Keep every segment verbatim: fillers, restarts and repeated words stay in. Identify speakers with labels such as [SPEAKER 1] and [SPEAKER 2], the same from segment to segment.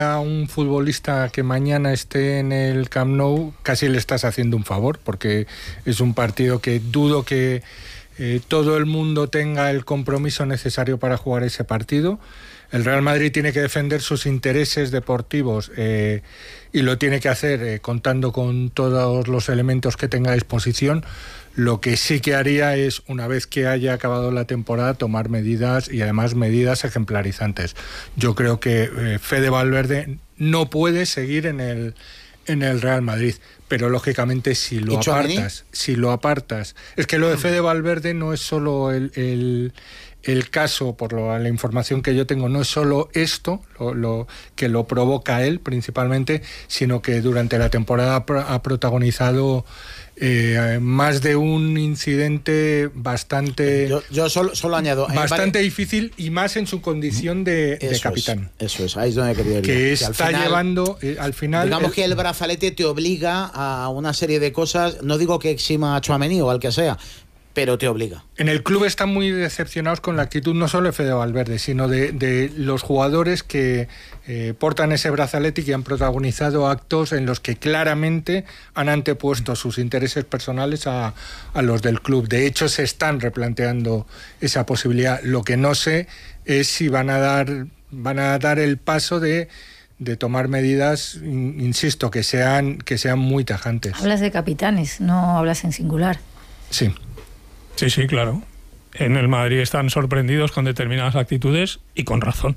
[SPEAKER 1] a un futbolista que mañana esté en el Camp Nou, casi le estás haciendo un favor, porque es un partido que dudo que eh, todo el mundo tenga el compromiso necesario para jugar ese partido. El Real Madrid tiene que defender sus intereses deportivos eh, y lo tiene que hacer eh, contando con todos los elementos que tenga a disposición. Lo que sí que haría es, una vez que haya acabado la temporada, tomar medidas, y además medidas ejemplarizantes. Yo creo que eh, Fede Valverde no puede seguir en el, en el Real Madrid, pero lógicamente si lo apartas, si lo apartas, es que lo de Fede Valverde no es solo el, el, el caso, por lo, la información que yo tengo, no es solo esto lo, lo que lo provoca él principalmente, sino que durante la temporada ha protagonizado Eh, más de un incidente bastante
[SPEAKER 2] yo, yo solo, solo añado
[SPEAKER 1] bastante vale. difícil, y más en su condición de, de capitán.
[SPEAKER 2] Es, eso es, ahí es donde quería ir.
[SPEAKER 1] Que, que está
[SPEAKER 2] final,
[SPEAKER 1] llevando eh, al final.
[SPEAKER 2] Digamos
[SPEAKER 1] el,
[SPEAKER 2] que el brazalete te obliga a una serie de cosas. No digo que exima a Tchouaméni o al que sea, pero te obliga.
[SPEAKER 1] En el club están muy decepcionados con la actitud no solo de Fede Valverde, sino de, de los jugadores que eh, portan ese brazalete y que han protagonizado actos en los que claramente han antepuesto sus intereses personales a, a los del club. De hecho, se están replanteando esa posibilidad. Lo que no sé es si van a dar, van a dar el paso de de tomar medidas, insisto, que sean, que sean muy tajantes.
[SPEAKER 3] Hablas de capitanes, no hablas en singular.
[SPEAKER 1] Sí.
[SPEAKER 4] Sí, sí, claro. En el Madrid están sorprendidos con determinadas actitudes y con razón.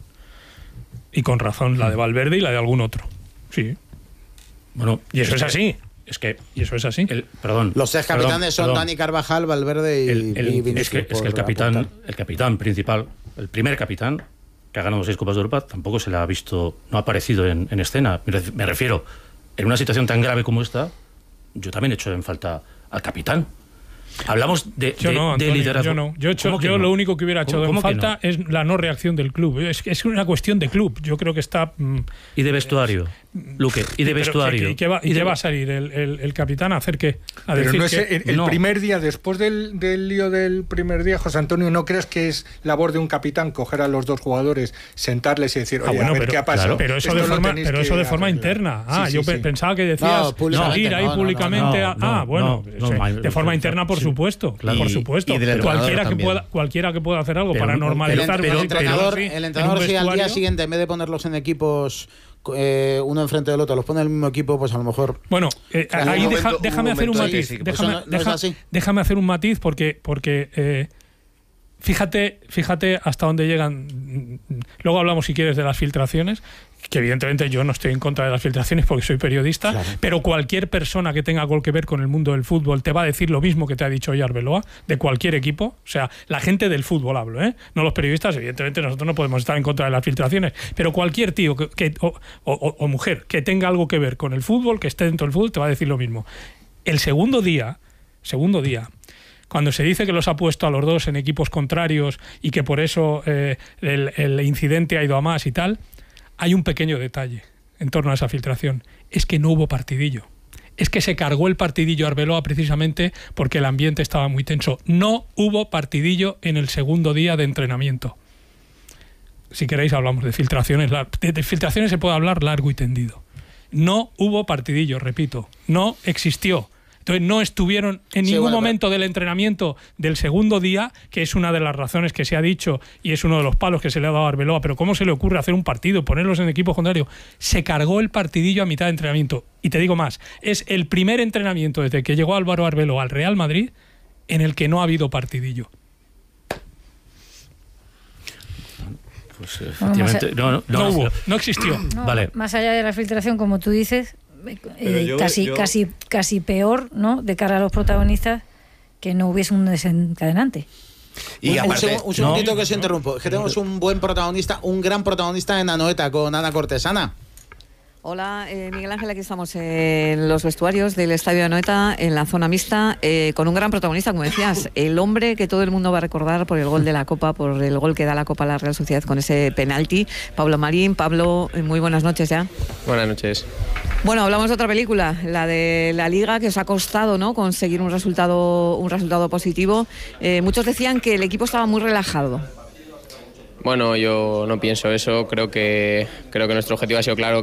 [SPEAKER 4] Y con razón, la de Valverde y la de algún otro. Sí.
[SPEAKER 5] Bueno,
[SPEAKER 4] y eso es,
[SPEAKER 5] es
[SPEAKER 4] así. Es que, y eso es así.
[SPEAKER 5] El, perdón.
[SPEAKER 2] Los tres capitanes
[SPEAKER 5] perdón,
[SPEAKER 2] son
[SPEAKER 5] perdón.
[SPEAKER 2] Dani Carvajal, Valverde y,
[SPEAKER 5] el, el,
[SPEAKER 2] y Vinicius.
[SPEAKER 5] Es que, es que el capitán, el capitán principal, el primer capitán, que ha ganado seis Copas de Europa, tampoco se le ha visto, no ha aparecido en, en escena. Me refiero, en una situación tan grave como esta, yo también he hecho en falta al capitán. Hablamos de,
[SPEAKER 4] yo
[SPEAKER 5] de,
[SPEAKER 4] no, Antonio,
[SPEAKER 5] de liderazgo.
[SPEAKER 4] Yo no. Yo, he hecho, yo
[SPEAKER 5] no?
[SPEAKER 4] lo único que hubiera echado en falta no? es la no reacción del club. Es, es una cuestión de club. Yo creo que está... Mmm,
[SPEAKER 5] y de vestuario, es, Luque, y de vestuario.
[SPEAKER 4] ¿Y qué va, y
[SPEAKER 5] y
[SPEAKER 4] qué
[SPEAKER 5] de...
[SPEAKER 4] va a salir el, el, el capitán a hacer qué? A
[SPEAKER 1] Pero
[SPEAKER 4] decir
[SPEAKER 1] no es
[SPEAKER 4] que,
[SPEAKER 1] el, el
[SPEAKER 5] no.
[SPEAKER 1] primer día, después del, del lío del primer día, José Antonio, ¿no crees que es labor de un capitán coger a los dos jugadores, sentarles y decir, oye, ah, bueno, a ver
[SPEAKER 4] pero,
[SPEAKER 1] qué ha pasado?
[SPEAKER 4] Claro, pero eso
[SPEAKER 1] Esto
[SPEAKER 4] de forma, pero eso de forma
[SPEAKER 1] arreglar.
[SPEAKER 4] interna. Ah,
[SPEAKER 1] sí, sí,
[SPEAKER 4] yo
[SPEAKER 1] sí.
[SPEAKER 4] pensaba que decías
[SPEAKER 2] no,
[SPEAKER 4] salir ahí
[SPEAKER 2] no, no,
[SPEAKER 4] públicamente.
[SPEAKER 2] no,
[SPEAKER 4] no, no, ah, bueno,
[SPEAKER 5] no, no,
[SPEAKER 4] de forma
[SPEAKER 5] no,
[SPEAKER 4] interna, por
[SPEAKER 5] sí,
[SPEAKER 4] supuesto.
[SPEAKER 5] Claro.
[SPEAKER 4] Por supuesto.
[SPEAKER 6] Y, y
[SPEAKER 4] cualquiera, que pueda, cualquiera que pueda hacer algo
[SPEAKER 5] pero,
[SPEAKER 4] para normalizar.
[SPEAKER 2] El, el, el entrenador,
[SPEAKER 4] sí,
[SPEAKER 2] el entrenador si al día siguiente, en vez de ponerlos en equipos eh, uno enfrente del otro, los pone en el mismo equipo, pues a lo mejor...
[SPEAKER 4] Bueno, eh, ahí
[SPEAKER 6] momento,
[SPEAKER 4] deja, déjame hacer un matiz.
[SPEAKER 6] Sí,
[SPEAKER 4] déjame,
[SPEAKER 2] no, no
[SPEAKER 4] deja, déjame hacer un matiz porque... porque eh, Fíjate, fíjate hasta dónde llegan. Luego hablamos, si quieres, de las filtraciones, que evidentemente yo no estoy en contra de las filtraciones porque soy periodista, claro. Pero cualquier persona que tenga algo que ver con el mundo del fútbol te va a decir lo mismo que te ha dicho hoy Arbeloa, de cualquier equipo. O sea, la gente del fútbol hablo, ¿eh? No los periodistas, evidentemente nosotros no podemos estar en contra de las filtraciones, pero cualquier tío que, que, o, o, o mujer que tenga algo que ver con el fútbol, que esté dentro del fútbol, te va a decir lo mismo. El segundo día, segundo día, cuando se dice que los ha puesto a los dos en equipos contrarios y que por eso eh, el, el incidente ha ido a más y tal, hay un pequeño detalle en torno a esa filtración. Es que no hubo partidillo. Es que se cargó el partidillo Arbeloa precisamente porque el ambiente estaba muy tenso. No hubo partidillo en el segundo día de entrenamiento. Si queréis hablamos de filtraciones. De, de filtraciones se puede hablar largo y tendido. No hubo partidillo, repito. No existió. Entonces no estuvieron en sí, ningún bueno, momento del entrenamiento del segundo día, que es una de las razones que se ha dicho y es uno de los palos que se le ha dado a Arbeloa, pero ¿cómo se le ocurre hacer un partido, ponerlos en equipo contrario? Se cargó el partidillo a mitad de entrenamiento. Y te digo más, es el primer entrenamiento desde que llegó Álvaro Arbeloa al Real Madrid en el que no ha habido partidillo.
[SPEAKER 5] Pues efectivamente, no, no, no,
[SPEAKER 4] no hubo, no existió.
[SPEAKER 3] No,
[SPEAKER 5] vale.
[SPEAKER 3] Más allá de la filtración, como tú dices, Eh, yo, casi, yo... casi, casi peor, ¿no? De cara a los protagonistas, que no hubiese un desencadenante.
[SPEAKER 2] Y aparte, un, un segundito no, que se interrumpo. Es que tenemos un buen protagonista, un gran protagonista en Anoeta con Ana Cortés. Ana.
[SPEAKER 7] Hola, eh, Miguel Ángel, aquí estamos en los vestuarios del Estadio de Anoeta, en la zona mixta, eh, con un gran protagonista, como decías, el hombre que todo el mundo va a recordar por el gol de la Copa, por el gol que da la Copa a la Real Sociedad con ese penalti. Pablo Marín. Pablo, muy buenas noches ya.
[SPEAKER 6] Buenas noches.
[SPEAKER 7] Bueno, hablamos de otra película, la de la Liga, que os ha costado, ¿no?, conseguir un resultado, un resultado positivo. Eh, muchos decían que el equipo estaba muy relajado.
[SPEAKER 6] Bueno, yo no pienso eso, creo que, creo que nuestro objetivo ha sido claro.